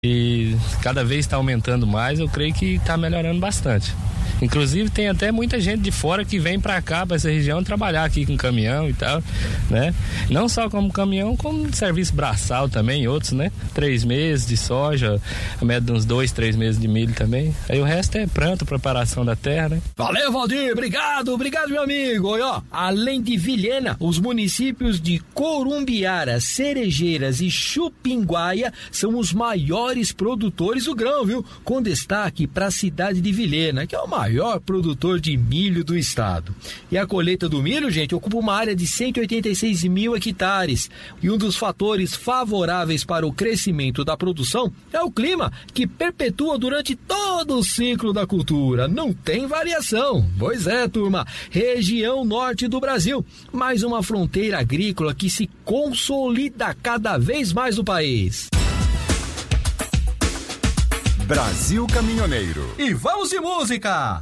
E cada vez está aumentando mais, eu creio que está melhorando bastante. Inclusive tem até muita gente de fora que vem para cá, para essa região, trabalhar aqui com caminhão e tal, né? Não só como caminhão, como serviço braçal também, outros, né? 3 meses de soja, a média de uns 2, 3 meses de milho também. Aí o resto é planta, preparação da terra, né? Valeu, Valdir, obrigado meu amigo. E ó, além de Vilhena, os municípios de Corumbiara, Cerejeiras e Chupinguaia são os maiores produtores do grão, viu? Com destaque para a cidade de Vilhena, que é o maior produtor de milho do estado. E a colheita do milho, gente, ocupa uma área de 186 mil hectares. E um dos fatores favoráveis para o crescimento da produção é o clima, que perpetua durante todo o ciclo da cultura. Não tem variação. Pois é, turma. Região norte do Brasil. Mais uma fronteira agrícola que se consolida cada vez mais no país. Brasil Caminhoneiro. E vamos de música!